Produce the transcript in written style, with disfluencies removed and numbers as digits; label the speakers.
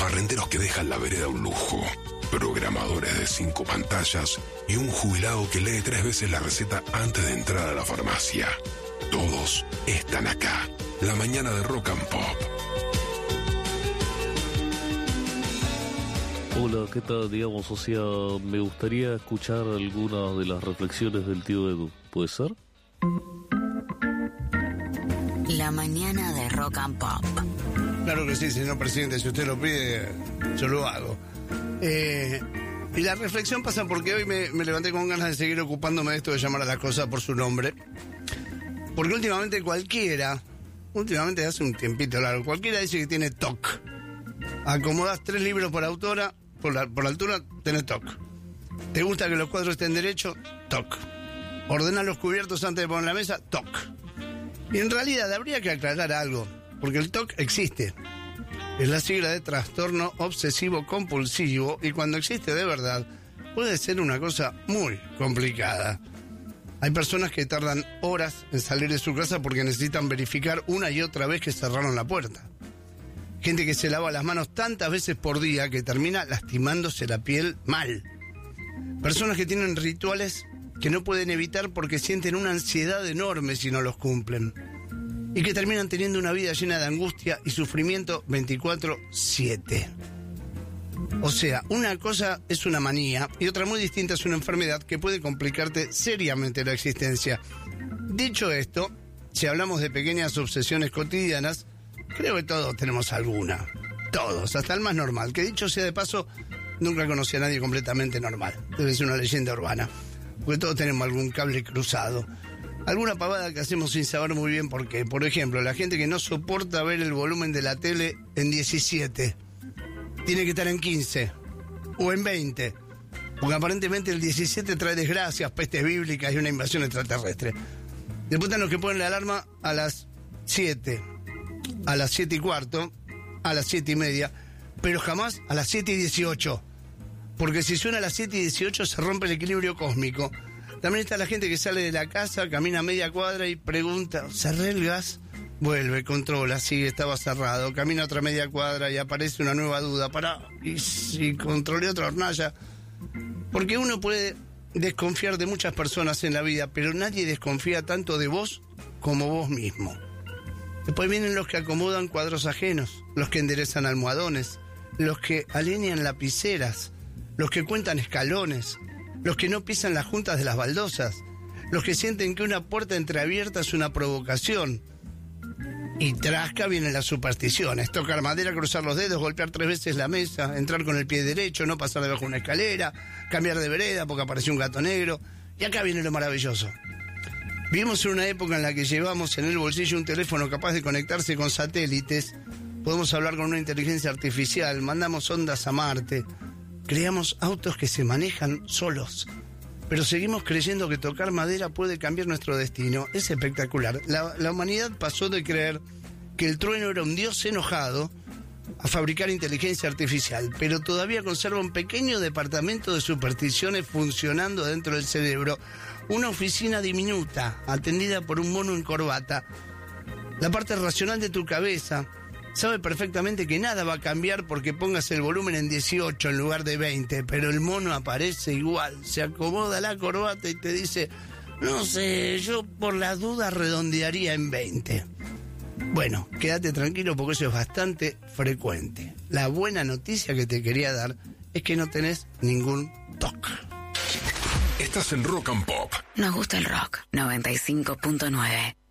Speaker 1: Parrenderos que dejan la vereda un lujo, programadores de 5 pantallas y un jubilado que lee 3 veces la receta antes de entrar a la farmacia. Todos están acá. La mañana de Rock and Pop.
Speaker 2: Hola, ¿qué tal? Digamos, o sea, me gustaría escuchar algunas de las reflexiones del tío Edu. ¿Puede ser?
Speaker 3: La mañana de Rock and Pop.
Speaker 4: Claro que sí, señor presidente, si usted lo pide, yo lo hago. Y la reflexión pasa porque hoy me levanté con ganas de seguir ocupándome de esto de llamar a las cosas por su nombre. Porque últimamente hace un tiempito largo, cualquiera dice que tiene TOC. Acomodás 3 libros por autora, por la altura, tenés TOC. ¿Te gusta que los cuadros estén derechos? TOC. ¿Ordenás los cubiertos antes de poner la mesa? TOC. Y en realidad habría que aclarar algo, porque el TOC existe. Es la sigla de trastorno obsesivo compulsivo y cuando existe de verdad puede ser una cosa muy complicada. Hay personas que tardan horas en salir de su casa porque necesitan verificar una y otra vez que cerraron la puerta. Gente que se lava las manos tantas veces por día que termina lastimándose la piel mal. Personas que tienen rituales que no pueden evitar porque sienten una ansiedad enorme si no los cumplen. Y que terminan teniendo una vida llena de angustia y sufrimiento 24/7. O sea, una cosa es una manía y otra muy distinta es una enfermedad que puede complicarte seriamente la existencia. Dicho esto, si hablamos de pequeñas obsesiones cotidianas, creo que todos tenemos alguna. Todos, hasta el más normal. Que dicho sea de paso, nunca conocí a nadie completamente normal. Debe ser una leyenda urbana. Porque todos tenemos algún cable cruzado. Alguna pavada que hacemos sin saber muy bien por qué. Por ejemplo, la gente que no soporta ver el volumen de la tele en 17. Tiene que estar en 15. O en 20. Porque aparentemente el 17 trae desgracias, pestes bíblicas y una invasión extraterrestre. Después están los que ponen la alarma a las 7. A las 7:15. A las 7:30. Pero jamás a las 7:18. Porque si suena a las 7:18 se rompe el equilibrio cósmico. También está la gente que sale de la casa, camina media cuadra y pregunta, ¿cerré el gas? Vuelve, controla, sigue, estaba cerrado. Camina otra media cuadra y aparece una nueva duda. Pará, y si controlé otra hornalla. Porque uno puede desconfiar de muchas personas en la vida, pero nadie desconfía tanto de vos como vos mismo. Después vienen los que acomodan cuadros ajenos, los que enderezan almohadones, los que alinean lapiceras, los que cuentan escalones, los que no pisan las juntas de las baldosas, los que sienten que una puerta entreabierta es una provocación. Y trasca vienen las supersticiones, tocar madera, cruzar los dedos, golpear 3 veces la mesa, entrar con el pie derecho, no pasar debajo de una escalera, cambiar de vereda porque apareció un gato negro. Y acá viene lo maravilloso. Vivimos en una época en la que llevamos en el bolsillo un teléfono capaz de conectarse con satélites, podemos hablar con una inteligencia artificial, mandamos ondas a Marte, creamos autos que se manejan solos, pero seguimos creyendo que tocar madera puede cambiar nuestro destino. Es espectacular. La humanidad pasó de creer que el trueno era un dios enojado a fabricar inteligencia artificial, pero todavía conserva un pequeño departamento de supersticiones funcionando dentro del cerebro, una oficina diminuta, atendida por un mono en corbata. La parte racional de tu cabeza sabe perfectamente que nada va a cambiar porque pongas el volumen en 18 en lugar de 20, pero el mono aparece igual, se acomoda la corbata y te dice, no sé, yo por la duda redondearía en 20. Bueno, quédate tranquilo porque eso es bastante frecuente. La buena noticia que te quería dar es que no tenés ningún TOC.
Speaker 1: Estás en Rock and Pop.
Speaker 3: Nos gusta el rock. 95.9.